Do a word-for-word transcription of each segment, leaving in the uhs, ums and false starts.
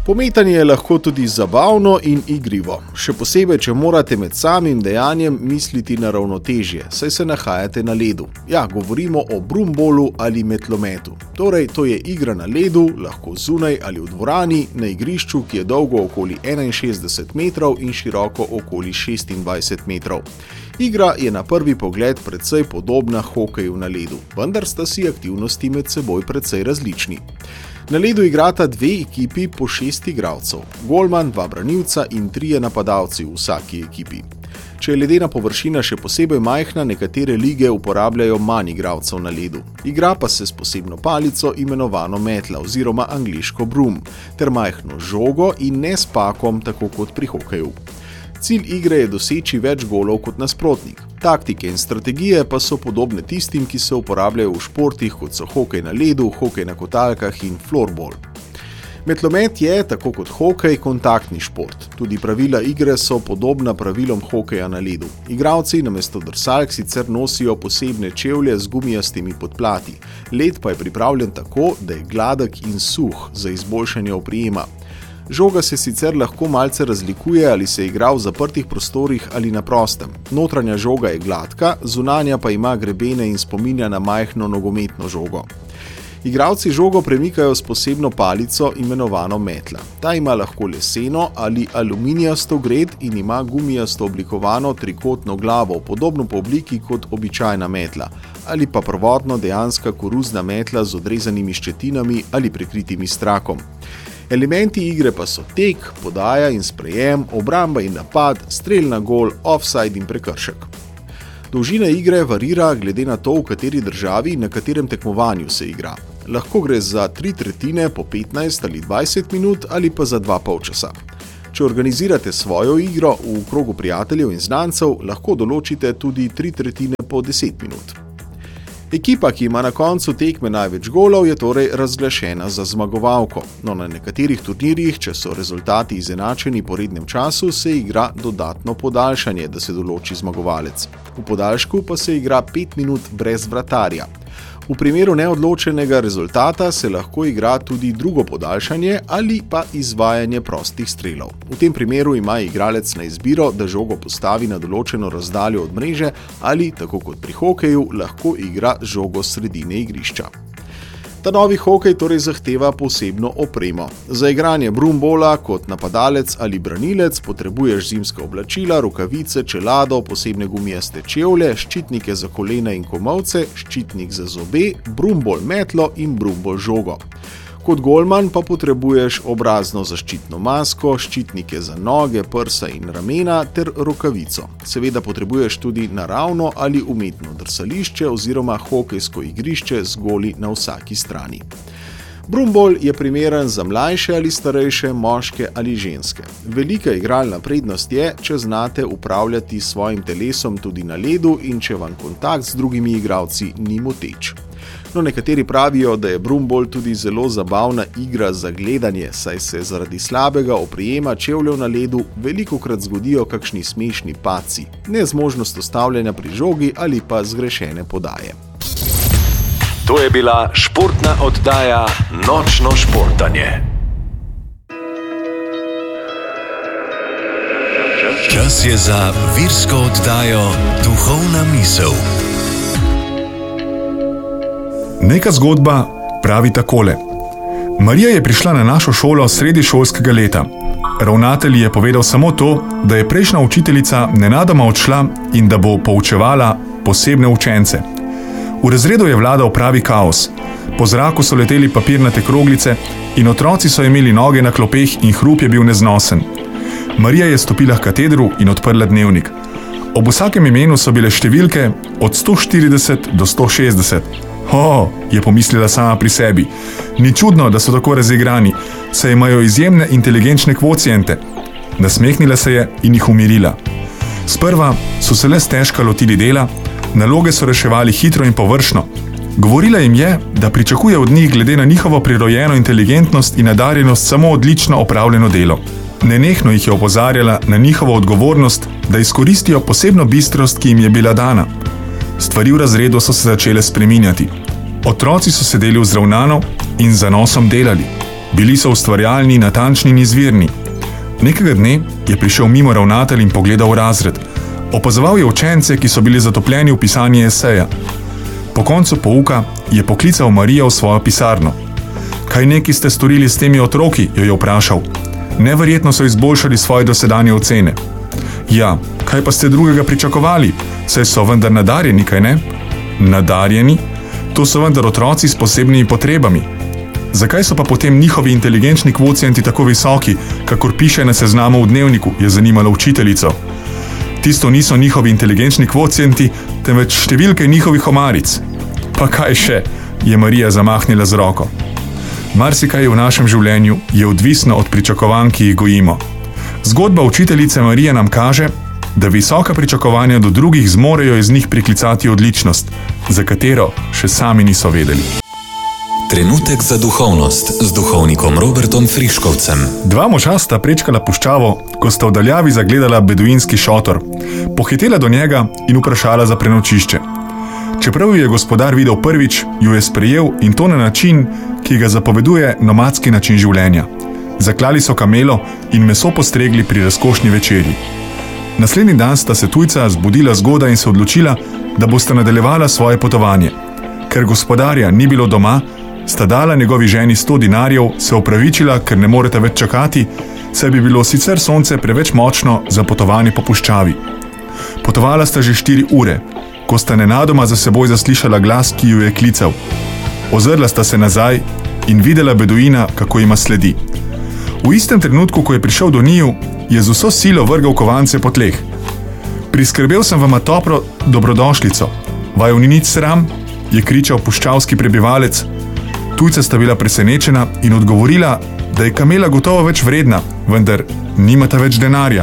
Pometanje je lahko tudi zabavno in igrivo, še posebej, če morate med samim dejanjem misliti na ravnotežje, saj se nahajate na ledu. Ja, govorimo o brumbolu ali metlometu. Torej, to je igra na ledu, lahko zunaj ali v dvorani, na igrišču, ki je dolgo okoli enainšestdeset metrov in široko okoli šestindvajset metrov. Igra je na prvi pogled precej podobna hokeju na ledu, vendar sta si aktivnosti med seboj precej različni. Na ledu igrata dve ekipi po šest igralcev, golman, dva branilca in trije napadalci v vsaki ekipi. Če je ledena površina še posebej majhna, nekatere lige uporabljajo manj igralcev na ledu. Igra pa se s posebno palico imenovano metla oziroma angleško broom, ter majhno žogo in ne s pakom, tako kot pri hokeju. Cilj igre je doseči več golov kot nasprotnik. Taktike in strategije pa so podobne tistim, ki se uporabljajo v športih, kot so hokej na ledu, hokej na kotalkah in floorball. Metlomet je, tako kot hokej, kontaktni šport. Tudi pravila igre so podobna pravilom hokeja na ledu. Igralci namesto drsalk sicer nosijo posebne čevlje z gumijastimi podplati. Led pa je pripravljen tako, da je gladek in suh za izboljšanje oprijema. Žoga se sicer lahko malce razlikuje, ali se igra v zaprtih prostorih ali na prostem. Notranja žoga je gladka, zunanja pa ima grebene in spominja na majhno nogometno žogo. Igralci žogo premikajo s posebno palico imenovano metla. Ta ima lahko leseno ali aluminijasto gred in ima gumijasto oblikovano trikotno glavo, podobno po obliki kot običajna metla, ali pa prvotno dejanska koruzna metla z odrezanimi ščetinami ali prekritimi strakom. Elementi igre pa so tek, podaja in sprejem, obramba in napad, strel na gol, offside in prekršek. Dolžina igre varira glede na to, v kateri državi in na katerem tekmovanju se igra. Lahko gre za tri tretjine po petnajst ali dvajset minut ali pa za dva polčasa. Če organizirate svojo igro v krogu prijateljev in znancev, lahko določite tudi tri tretjine po deset minut. Ekipa, ki ima na koncu tekme največ golov, je torej razglašena za zmagovalko. No, na nekaterih turnirjih, če so rezultati izenačeni po rednem času, se igra dodatno podaljšanje, da se določi zmagovalec. V podaljšku pa se igra pet minut brez vratarja. V primeru neodločenega rezultata se lahko igra tudi drugo podaljšanje ali pa izvajanje prostih strelov. V tem primeru ima igralec na izbiro, da žogo postavi na določeno razdaljo od mreže ali, tako kot pri hokeju, lahko igra žogo s sredine igrišča. Ta novi hokej torej zahteva posebno opremo. Za igranje broombola kot napadalec ali branilec potrebuješ zimska oblačila, rokavice, čelado, posebne gumijaste čevlje, ščitnike za kolena in komolce, ščitnik za zobe, broombol metlo in broombol žogo. Kot golman pa potrebuješ obrazno zaščitno masko, ščitnike za noge, prsa in ramena ter rokavico. Seveda potrebuješ tudi naravno ali umetno drsališče oziroma hokejsko igrišče z goli na vsaki strani. Broombol je primeren za mlajše ali starejše, moške ali ženske. Velika igralna prednost je, če znate upravljati s svojim telesom tudi na ledu in če vam kontakt z drugimi igralci ni moteč. No, nekateri pravijo, da je broombol tudi zelo zabavna igra za gledanje, saj se zaradi slabega oprijema čevljev na ledu velikokrat zgodijo kakšni smešni padci, nezmožnost ustavljanja pri žogi ali pa zgrešene podaje. To je bila športna oddaja Nočno športanje. Čas je za virsko oddajo Duhovna misel. Neka zgodba pravi takole. Marija je prišla na našo šolo sredi šolskega leta. Ravnatelj je povedal samo to, da je prejšnja učiteljica nenadoma odšla in da bo poučevala posebne učence. V razredu je vladal pravi kaos. Po zraku so leteli papirnate kroglice in otroci so imeli noge na klopeh in hrup je bil neznosen. Marija je stopila k katedru in odprla dnevnik. Ob vsakem imenu so bile številke od sto štirideset do sto šestdeset. Ho, je pomislila sama pri sebi. Ni čudno, da so tako razigrani, saj imajo izjemne inteligenčne kvociente. Nasmehnila se je in jih umirila. Sprva so se le stežka lotili dela, naloge so reševali hitro in površno. Govorila jim je, da pričakuje od njih glede na njihovo prirojeno inteligentnost in nadarjenost samo odlično opravljeno delo. Nenehno jih je opozarjala na njihovo odgovornost, da izkoristijo posebno bistrost, ki jim je bila dana. Stvari v razredu so se začele spreminjati. Otroci so sedeli vzravnano in z zanosom delali. Bili so ustvarjalni, natančni in izvirni. Nekega dne je prišel mimo ravnatelj in pogledal razred. Opazoval je učence, ki so bili zatopljeni v pisanje eseja. Po koncu pouka je poklical Marijo v svojo pisarno. Kaj neki ste storili s temi otroki, jo je vprašal. Neverjetno so izboljšali svoje dosedanje ocene. Ja, kaj pa ste drugega pričakovali? Saj so vendar nadarjeni, kaj ne? Nadarjeni? To so vendar otroci s posebnimi potrebami. Zakaj so pa potem njihovi inteligenčni kvocienti tako visoki, kakor piše na seznamu v dnevniku, je zanimalo učiteljico. Tisto niso njihovi inteligenčni kvocienti, temveč številke njihovih omaric. Pa kaj še, je Marija zamahnila z roko. Marsikaj v našem življenju je odvisno od pričakovanj, ki jih gojimo. Zgodba učiteljice Marije nam kaže, da visoka pričakovanja do drugih zmorejo iz njih priklicati odličnost, za katero še sami niso vedeli. Trenutek za duhovnost z duhovnikom Robertom Friškovcem. Dva moža sta prečkala puščavo, ko sta v daljavi zagledala beduinski šotor, pohitela do njega in vprašala za prenočišče. Čeprav jo je gospodar videl prvič, jo je sprejel in to na način, ki ga zapoveduje nomadski način življenja. Zaklali so kamelo in meso postregli pri razkošni večerji. Naslednji dan sta se tujca zbudila zgodaj in se odločila, da bosta nadaljevala svoje potovanje. Ker gospodarja ni bilo doma, sta dala njegovi ženi sto dinarjev, se opravičila, ker ne moreta več čakati, saj bi bilo sicer sonce preveč močno za potovanje po puščavi. Potovala sta že štiri ure, ko sta nenadoma za seboj zaslišala glas, ki ju je klical. Ozrla sta se nazaj in videla beduina, kako jima sledi. V istem trenutku, ko je prišel do njiju, je z vso silo vrgal kovance po tleh. Priskrbel sem vama toplo dobrodošlico. Vaju ni nič sram, je kričal puščavski prebivalec. Tujca sta bila presenečena in odgovorila, da je kamela gotovo več vredna, vendar nimata več denarja.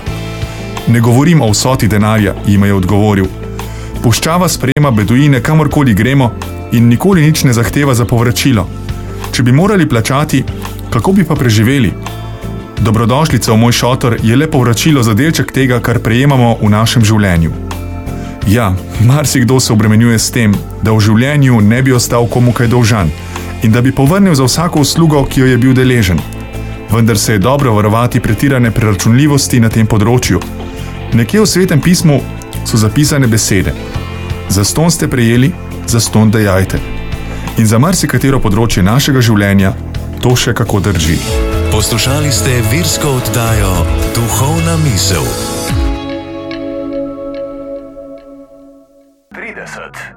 Ne govorim o vsoti denarja, jima je odgovoril. Puščava sprejema beduine kamorkoli gremo in nikoli nič ne zahteva za povračilo. Če bi morali plačati, kako bi pa preživeli? Dobrodošlica v moj šotor je le povračilo za delček tega, kar prejemamo v našem življenju. Ja, marsikdo se obremenjuje s tem, da v življenju ne bi ostal komu kaj dolžan in da bi povrnil za vsako uslugo, ki jo je bil deležen. Vendar se je dobro varovati pretirane preračunljivosti na tem področju. Nekje v Svetem pismu so zapisane besede. Zastonj ste prejeli, zastonj dajajte. In za marsikatero področje našega življenja to še kako drži. Poslušali ste virsko oddajo Duhovna misel. trideset.